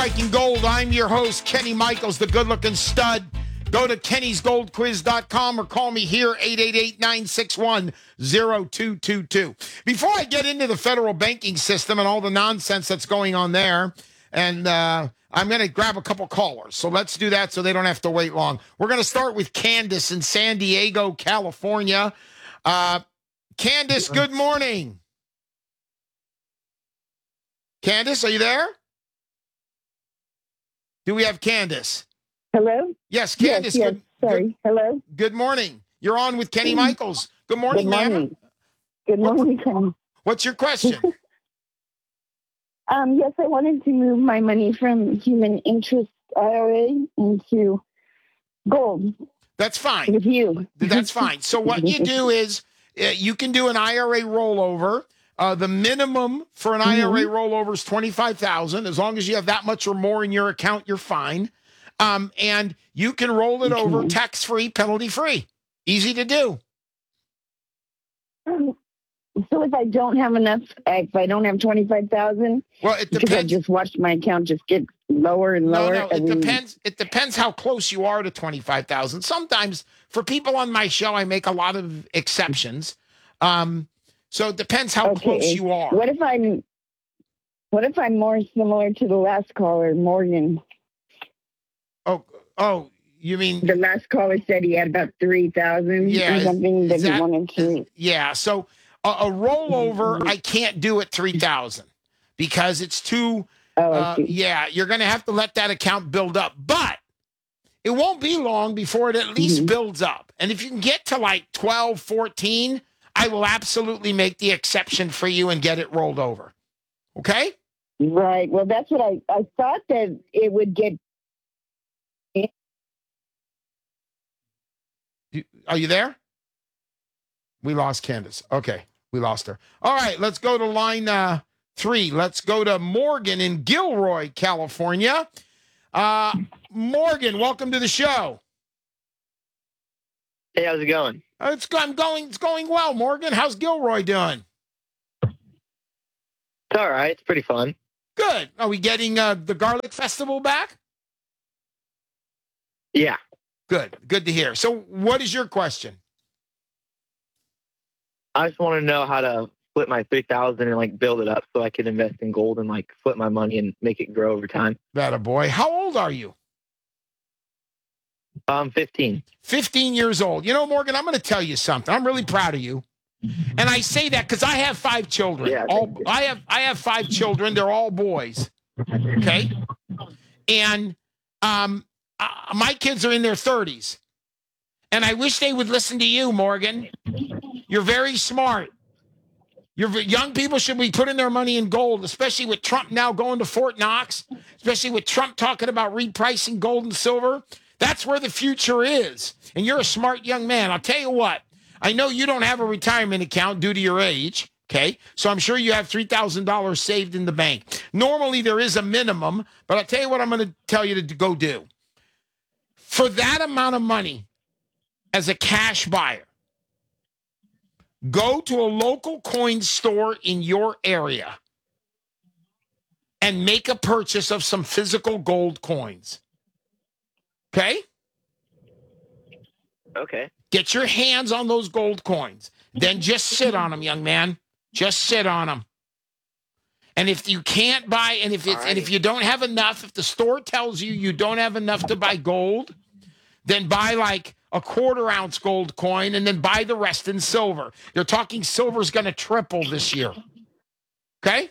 Striking Gold. I'm your host, Kenny Michaels, the good-looking stud. Go to kennysgoldquiz.com or call me here, 888-961-0222. Before I get into the federal banking system and all the nonsense that's going on there, and I'm going to grab a couple callers. So let's do that so they don't have to wait long. We're going to start with Candace in San Diego, California. Candace, good morning. Candace, are you there? Do we have Candace? Hello? Yes, Candace. Yes, sorry. Hello? Good morning. You're on with Kenny Michaels. Good morning, ma'am. Good morning, Kenny. What's your question? Yes, I wanted to move my money from human interest IRA into gold. That's fine. With you. That's fine. So what you do is you can do an IRA rollover. The minimum for an IRA rollover is $25,000. As long as you have that much or more in your account, you're fine. And you can roll it over tax-free, penalty-free. Easy to do. So if I don't have enough, if I don't have $25,000, well, it depends. Because I just watched my account just get lower and lower. No, it depends. It depends how close you are to $25,000. Sometimes for people on my show, I make a lot of exceptions. So it depends how close you are. What if I'm more similar to the last caller, Morgan? Oh, you mean the last caller said he had about 3,000 or something that he wanted to. Yeah. So a rollover, I can't do at 3,000 because it's too. You're going to have to let that account build up, but it won't be long before it at least builds up. And if you can get to like 12, 14, I will absolutely make the exception for you and get it rolled over. Okay? Right. Well, that's what I thought that it would get. Are you there? We lost Candace. Okay. We lost her. All right. Let's go to line 3. Let's go to Morgan in Gilroy, California. Morgan, welcome to the show. Hey, how's it going? It's going well, Morgan. How's Gilroy doing? It's all right. It's pretty fun. Good. Are we getting the Garlic Festival back? Yeah. Good. Good to hear. So what is your question? I just want to know how to flip my 3,000 and like build it up so I can invest in gold and like flip my money and make it grow over time. That a boy. How old are you? 15. 15 years old. You know, Morgan, I'm going to tell you something. I'm really proud of you. And I say that because I have 5 children. Yeah, I have 5 children. They're all boys. Okay. And my kids are in their 30s. And I wish they would listen to you, Morgan. You're very smart. Young people should be putting their money in gold, especially with Trump now going to Fort Knox, especially with Trump talking about repricing gold and silver. That's where the future is. And you're a smart young man. I'll tell you what. I know you don't have a retirement account due to your age, okay? So I'm sure you have $3,000 saved in the bank. Normally, there is a minimum, but I'll tell you what I'm going to tell you to go do. For that amount of money, as a cash buyer, go to a local coin store in your area and make a purchase of some physical gold coins. Okay? Okay. Get your hands on those gold coins. Then just sit on them, young man. Just sit on them. And if you can't buy, and if you don't have enough, if the store tells you you don't have enough to buy gold, then buy like a 1/4 ounce gold coin and then buy the rest in silver. You're talking silver's going to triple this year. Okay?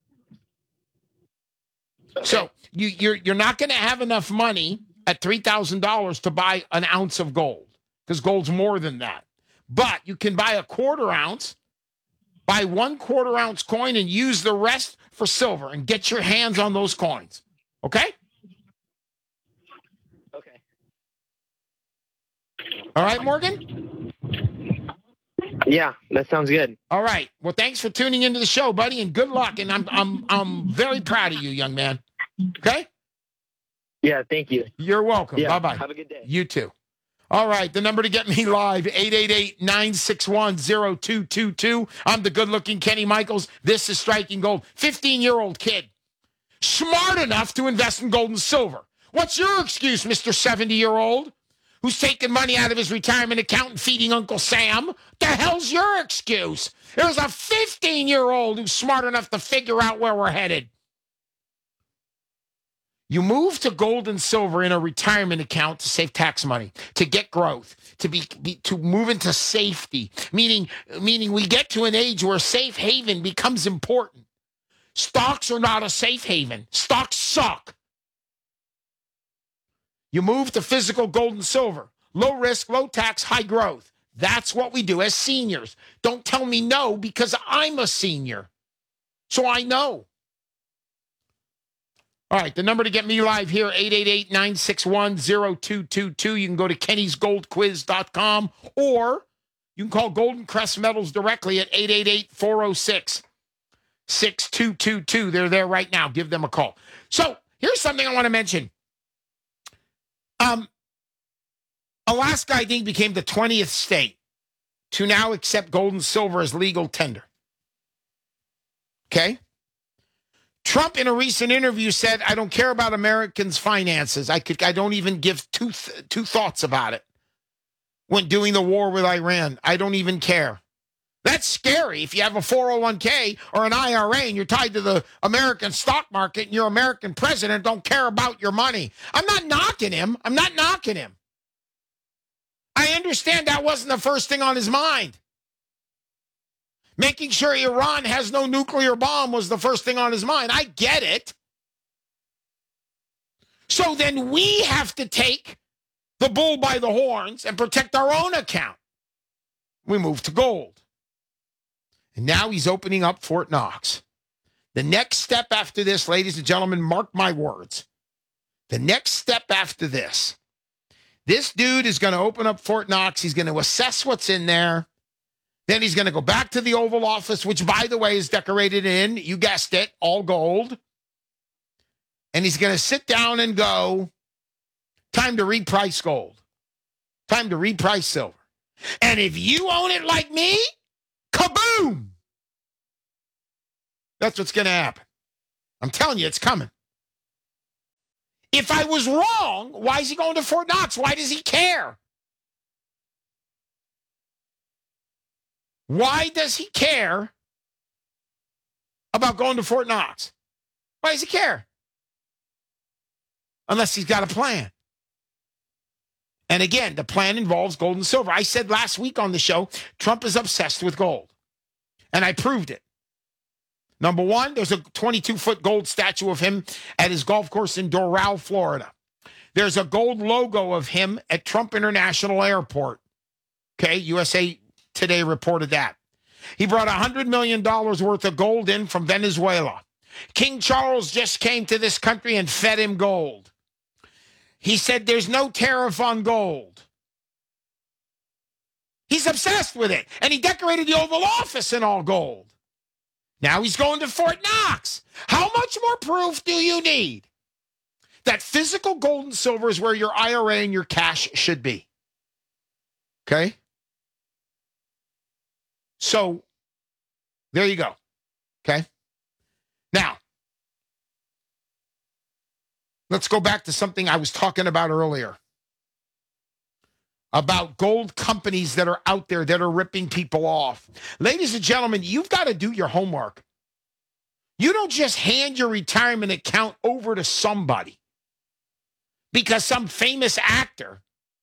So you're not going to have enough money at $3,000 to buy an ounce of gold because gold's more than that. But you can buy a 1/4 ounce, buy 1/4 ounce coin and use the rest for silver and get your hands on those coins. Okay? Okay. All right, Morgan? Yeah, that sounds good. All right. Well, thanks for tuning into the show, buddy, and good luck. And I'm very proud of you, young man. Okay? Yeah, thank you. You're welcome. Yeah, Bye-bye. have a good day. You too. All right, the number to get me live, 888-961-0222. I'm the good-looking Kenny Michaels. This is Striking Gold. 15-year-old kid smart enough to invest in gold and silver. What's your excuse, Mr. 70-year-old, who's taking money out of his retirement account and feeding Uncle Sam? The hell's your excuse? There's a 15-year-old who's smart enough to figure out where we're headed. You move to gold and silver in a retirement account to save tax money, to get growth, to move into safety, meaning we get to an age where safe haven becomes important. Stocks are not a safe haven. Stocks suck. You move to physical gold and silver, low risk, low tax, high growth. That's what we do as seniors. Don't tell me no, because I'm a senior. So I know. All right, the number to get me live here, 888-961-0222. You can go to kennysgoldquiz.com, or you can call Golden Crest Metals directly at 888-406-6222. They're there right now. Give them a call. So here's something I want to mention. Alaska, I think, became the 20th state to now accept gold and silver as legal tender. Okay? Trump, in a recent interview, said, I don't care about Americans' finances. I don't even give two thoughts about it when doing the war with Iran. I don't even care. That's scary. If you have a 401k or an IRA and you're tied to the American stock market and your American president don't care about your money. I'm not knocking him. I understand that wasn't the first thing on his mind. Making sure Iran has no nuclear bomb was the first thing on his mind. I get it. So then we have to take the bull by the horns and protect our own account. We move to gold. And now he's opening up Fort Knox. The next step after this, ladies and gentlemen, mark my words. The next step after this dude is going to open up Fort Knox. He's going to assess what's in there. Then he's going to go back to the Oval Office, which, by the way, is decorated in, you guessed it, all gold. And he's going to sit down and go, time to reprice gold. Time to reprice silver. And if you own it like me, kaboom! That's what's going to happen. I'm telling you, it's coming. If I was wrong, why is he going to Fort Knox? Why does he care? Why does he care about going to Fort Knox? Why does he care? Unless he's got a plan. And again, the plan involves gold and silver. I said last week on the show, Trump is obsessed with gold. And I proved it. Number one, there's a 22-foot gold statue of him at his golf course in Doral, Florida. There's a gold logo of him at Trump International Airport. Okay, USA Today reported that. He brought $100 million worth of gold in from Venezuela. King Charles just came to this country and fed him gold. He said there's no tariff on gold. He's obsessed with it. And he decorated the Oval Office in all gold. Now he's going to Fort Knox. How much more proof do you need that physical gold and silver is where your IRA and your cash should be? Okay? So, there you go. Okay? Now, let's go back to something I was talking about earlier. About gold companies that are out there that are ripping people off. Ladies and gentlemen, you've got to do your homework. You don't just hand your retirement account over to somebody because some famous actor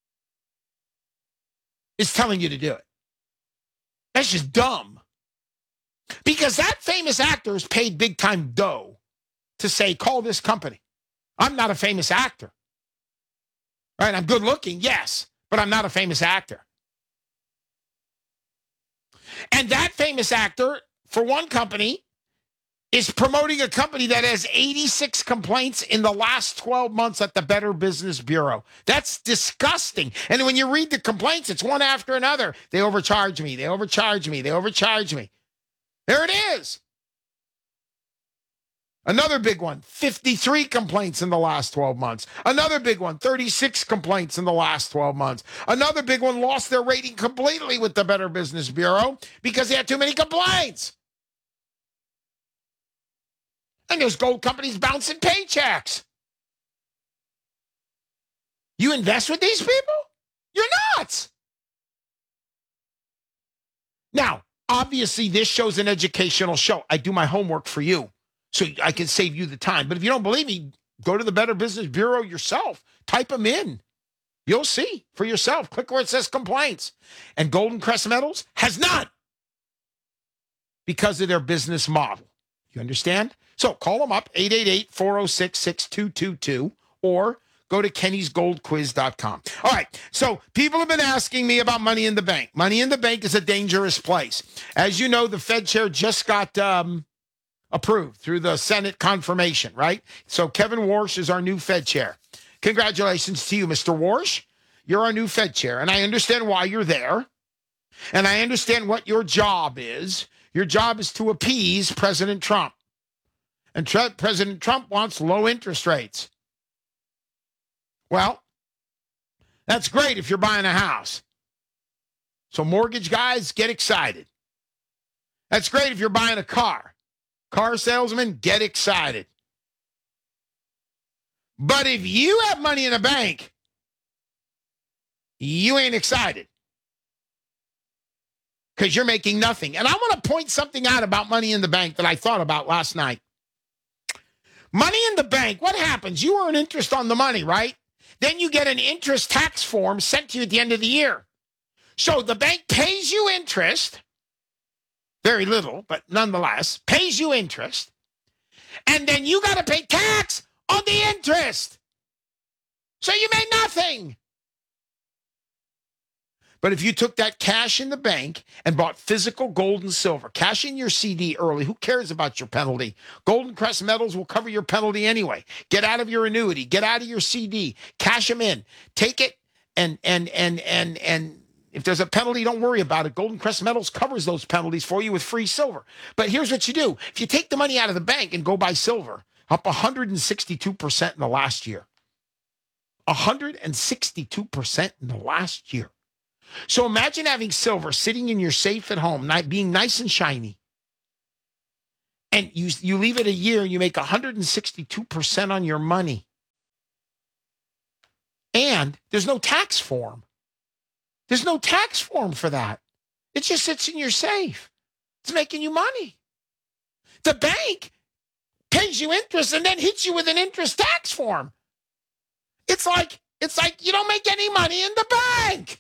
is telling you to do it. That's just dumb. Because that famous actor is paid big time dough to say, call this company. I'm not a famous actor. Right? I'm good looking, yes, but I'm not a famous actor. And that famous actor, for one company, is promoting a company that has 86 complaints in the last 12 months at the Better Business Bureau. That's disgusting. And when you read the complaints, it's one after another. They overcharge me. They overcharge me. They overcharge me. There it is. Another big one, 53 complaints in the last 12 months. Another big one, 36 complaints in the last 12 months. Another big one lost their rating completely with the Better Business Bureau because they had too many complaints. And there's gold companies bouncing paychecks. You invest with these people? You're nuts. Now, obviously, this show's an educational show. I do my homework for you so I can save you the time. But if you don't believe me, go to the Better Business Bureau yourself. Type them in. You'll see for yourself. Click where it says complaints. And Golden Crest Metals has none because of their business model. You understand? So call them up, 888-406-6222, or go to kennysgoldquiz.com. All right, so people have been asking me about Money in the Bank. Money in the Bank is a dangerous place. As you know, the Fed chair just got approved through the Senate confirmation, right? So Kevin Warsh is our new Fed chair. Congratulations to you, Mr. Warsh. You're our new Fed chair, and I understand why you're there, and I understand what your job is. Your job is to appease President Trump. And President Trump wants low interest rates. Well, that's great if you're buying a house. So mortgage guys, get excited. That's great if you're buying a car. Car salesmen, get excited. But if you have money in a bank, you ain't excited. Because you're making nothing. And I want to point something out about Money in the Bank that I thought about last night. Money in the Bank, what happens? You earn interest on the money, right? Then you get an interest tax form sent to you at the end of the year. So the bank pays you interest, very little, but nonetheless, pays you interest. And then you got to pay tax on the interest. So you made nothing. But if you took that cash in the bank and bought physical gold and silver, cash in your CD early, who cares about your penalty? Golden Crest Metals will cover your penalty anyway. Get out of your annuity. Get out of your CD. Cash them in. Take it, and if there's a penalty, don't worry about it. Golden Crest Metals covers those penalties for you with free silver. But here's what you do. If you take the money out of the bank and go buy silver, up 162% in the last year. 162% in the last year. So imagine having silver sitting in your safe at home, being nice and shiny. And you leave it a year and you make 162% on your money. And there's no tax form. There's no tax form for that. It just sits in your safe. It's making you money. The bank pays you interest and then hits you with an interest tax form. It's like you don't make any money in the bank.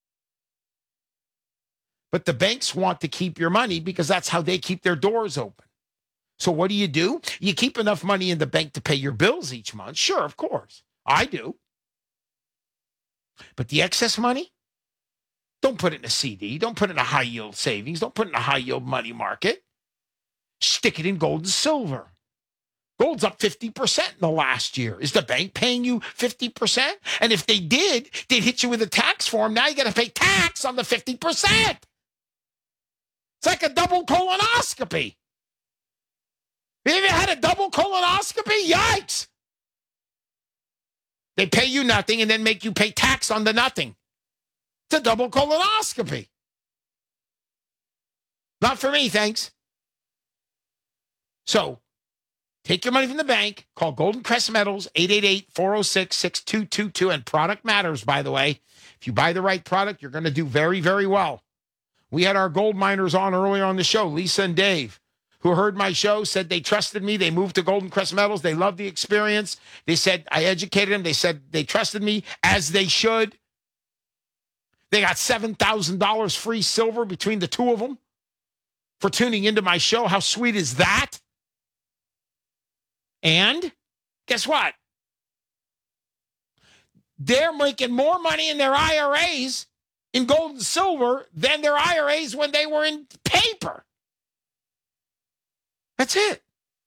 But the banks want to keep your money because that's how they keep their doors open. So what do? You keep enough money in the bank to pay your bills each month. Sure, of course. I do. But the excess money, don't put it in a CD. Don't put it in a high-yield savings. Don't put it in a high-yield money market. Stick it in gold and silver. Gold's up 50% in the last year. Is the bank paying you 50%? And if they did, they'd hit you with a tax form. Now you got to pay tax on the 50%. It's like a double colonoscopy. Have you ever had a double colonoscopy? Yikes. They pay you nothing and then make you pay tax on the nothing. It's a double colonoscopy. Not for me, thanks. So, take your money from the bank, call Golden Crest Metals, 888-406-6222, and product matters, by the way. If you buy the right product, you're going to do very, very well. We had our gold miners on earlier on the show, Lisa and Dave, who heard my show, said they trusted me. They moved to Golden Crest Metals. They loved the experience. They said I educated them. They said they trusted me, as they should. They got $7,000 free silver between the two of them for tuning into my show. How sweet is that? And guess what? They're making more money in their IRAs in gold and silver than their IRAs when they were in paper. That's it.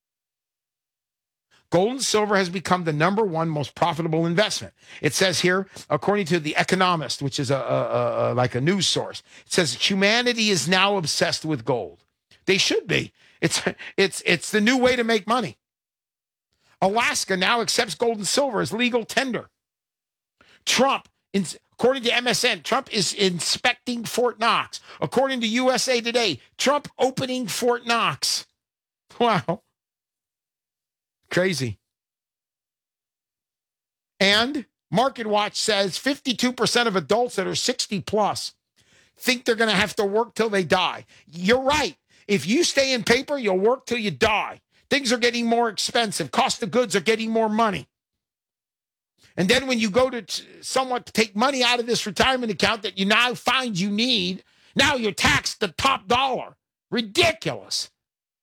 Gold and silver has become the number one most profitable investment. It says here, according to The Economist, which is like a news source, it says humanity is now obsessed with gold. They should be. It's the new way to make money. Alaska now accepts gold and silver as legal tender. Trump, according to MSN, Trump is inspecting Fort Knox. According to USA Today, Trump opening Fort Knox. Wow. Crazy. And MarketWatch says 52% of adults that are 60 plus think they're going to have to work till they die. You're right. If you stay in paper, you'll work till you die. Things are getting more expensive. Cost of goods are getting more money. And then when you go to somewhat take money out of this retirement account that you now find you need, now you're taxed the top dollar. Ridiculous.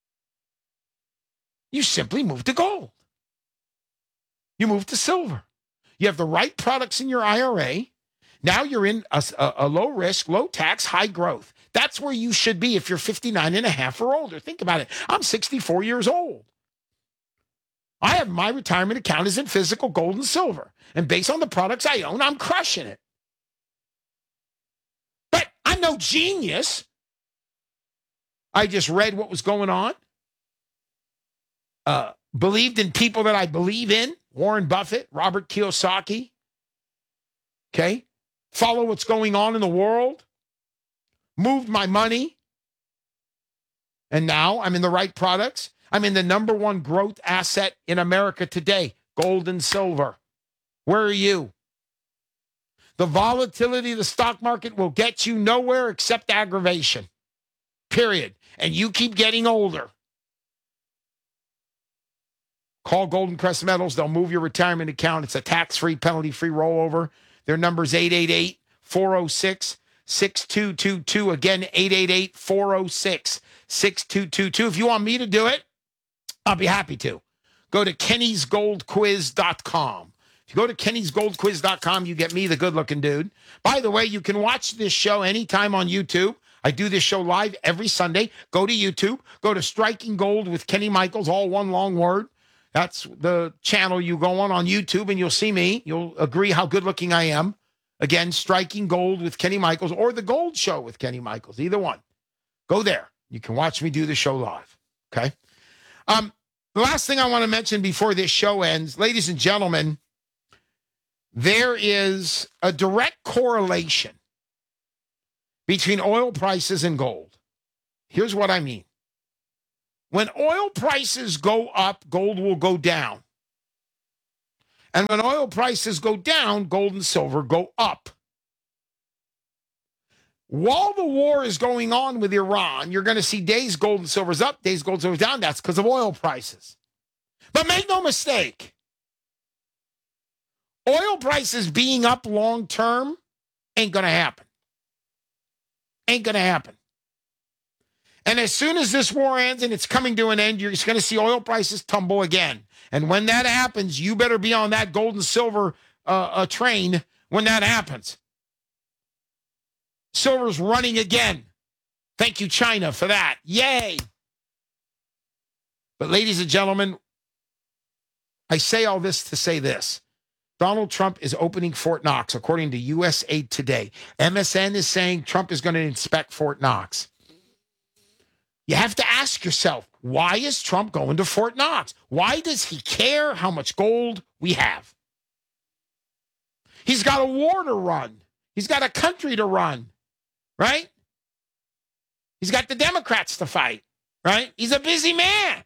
You simply move to gold. You move to silver. You have the right products in your IRA. Now you're in a low risk, low tax, high growth. That's where you should be if you're 59 and a half or older. Think about it. I'm 64 years old. I have my retirement account is in physical gold and silver. And based on the products I own, I'm crushing it. But I'm no genius. I just read what was going on. Believed in people that I believe in. Warren Buffett, Robert Kiyosaki. Okay? Follow what's going on in the world. Moved my money. And now I'm in the right products. I'm in the number one growth asset in America today, gold and silver. Where are you? The volatility of the stock market will get you nowhere except aggravation. Period. And you keep getting older. Call Golden Crest Metals. They'll move your retirement account. It's a tax-free, penalty-free rollover. Their number is 888-406-6222. Again, 888-406-6222. If you want me to do it, I'll be happy to. Go to kennysgoldquiz.com. If you go to kennysgoldquiz.com, you get me, the good-looking dude. By the way, you can watch this show anytime on YouTube. I do this show live every Sunday. Go to YouTube. Go to Striking Gold with Kenny Michaels, all one long word. That's the channel you go on YouTube, and you'll see me. You'll agree how good-looking I am. Again, Striking Gold with Kenny Michaels or The Gold Show with Kenny Michaels, either one. Go there. You can watch me do the show live, okay? The last thing I want to mention before this show ends, ladies and gentlemen, there is a direct correlation between oil prices and gold. Here's what I mean. When oil prices go up, gold will go down. And when oil prices go down, gold and silver go up. While the war is going on with Iran, you're going to see days gold and silver's up, days gold and silver's down. That's because of oil prices. But make no mistake, oil prices being up long term ain't going to happen. Ain't going to happen. And as soon as this war ends and it's coming to an end, you're just going to see oil prices tumble again. And when that happens, you better be on that gold and silver train when that happens. Silver's running again. Thank you, China, for that. Yay. But ladies and gentlemen, I say all this to say this. Donald Trump is opening Fort Knox, according to USA Today. MSN is saying Trump is going to inspect Fort Knox. You have to ask yourself, why is Trump going to Fort Knox? Why does he care how much gold we have? He's got a war to run. He's got a country to run, right? He's got the Democrats to fight, right? He's a busy man.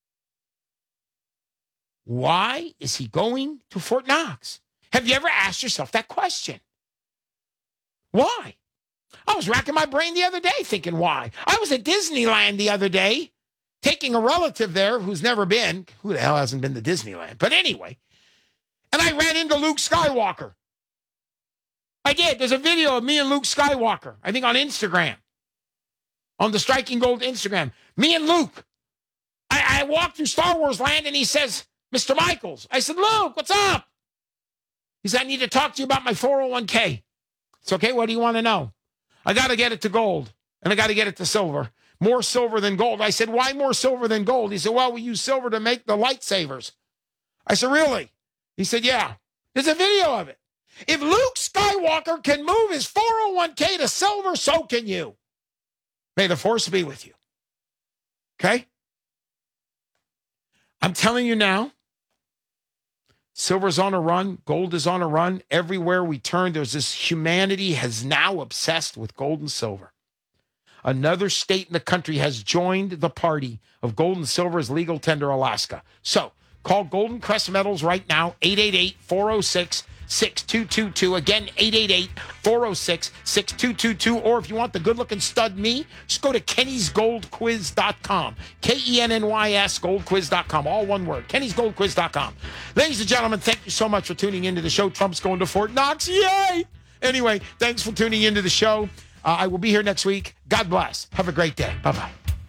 Why is he going to Fort Knox? Have you ever asked yourself that question? Why? I was racking my brain the other day thinking why. I was at Disneyland the other day, taking a relative there who's never been. Who the hell hasn't been to Disneyland? But anyway, and I ran into Luke Skywalker. I did. There's a video of me and Luke Skywalker, I think on Instagram, on the Striking Gold Instagram. Me and Luke. I walked through Star Wars land and he says, Mr. Michaels. I said, Luke, what's up? He said, I need to talk to you about my 401k. It's okay. What do you want to know? I got to get it to gold, and I got to get it to silver. More silver than gold. I said, why more silver than gold? He said, well, we use silver to make the lightsabers. I said, really? He said, yeah. There's a video of it. If Luke Skywalker can move his 401k to silver, so can you. May the force be with you. Okay? I'm telling you now, silver's on a run. Gold is on a run. Everywhere we turn, there's this humanity has now obsessed with gold and silver. Another state in the country has joined the party of gold and silver as legal tender, Alaska. So Call Golden Crest Metals right now, 888-406-6222. Again, 888-406-6222. Or if you want the good-looking stud me, just go to kennysgoldquiz.com. KENNYS goldquiz.com. All one word, kennysgoldquiz.com. Ladies and gentlemen, thank you so much for tuning into the show. Trump's going to Fort Knox. Yay! Anyway, thanks for tuning into the show. I will be here next week. God bless. Have a great day. Bye-bye.